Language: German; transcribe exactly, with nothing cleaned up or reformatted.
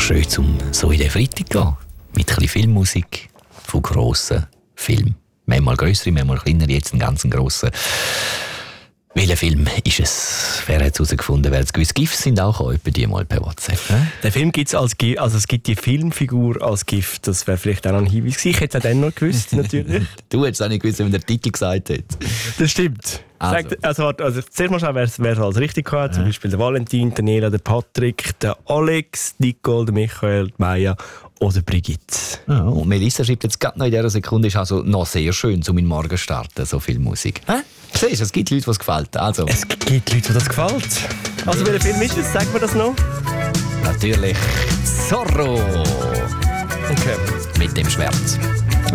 schön, um so in den Freitag zu gehen. Mit ein bisschen Filmmusik von grossen Filmen. Manchmal grössere, manchmal kleiner, jetzt einen ganz grossen. Welcher Film ist es? Wer hat es herausgefunden? Wer hat es gewusst? GIFs sind auch etwa die mal per WhatsApp. Ne? Der Film gibt es als GIF, also es gibt die Filmfigur als GIF. Das wäre vielleicht auch noch ein Hinweis gewesen. Ich hätte es auch dann noch gewusst, natürlich. Du hättest auch nicht gewusst, wenn der Titel gesagt hat. Das stimmt. Also, Sagt, also, also zuerst mal schauen, wer es als richtig hat. Zum Beispiel der Valentin, der Nela, der Patrick, der Alex, Nicole, der Michael, die Maya oder Brigitte. Ja, und Melissa schreibt jetzt gerade noch in dieser Sekunde, ist also noch sehr schön, um in den Morgen zu starten, so viel Musik. Hä? Siehst du, es gibt Leute, die es gefällt. Also. Es gibt Leute, die das gefällt. Also welcher Film ist es? Sagt man das noch? Natürlich Zorro. Okay. Mit dem Schwert.